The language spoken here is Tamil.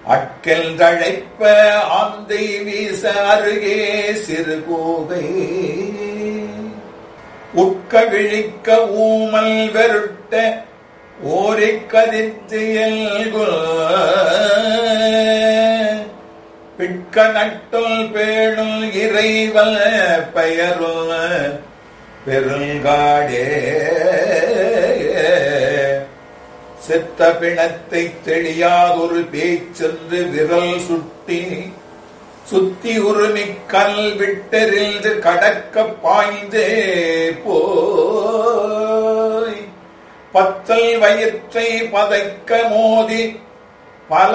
அட்கல் தழைப்ப ஆந்தை வீச அருகே சிறு கோவை உட்க விழிக்க ஊமல் வெருட்ட ஓரை கதித்து பிட்க நட்டுள் பேணுள் இறைவல் பெயருள் பெருங்காடே செத்த பிணத்தை தெளியாதொரு பேச்சென்று விரல் சுத்தி உருமிக்கல் விட்டெறிந்து கடக்க பாய்ந்தே போய் பத்தல் வயிற்றை பதைக்க மோதி பல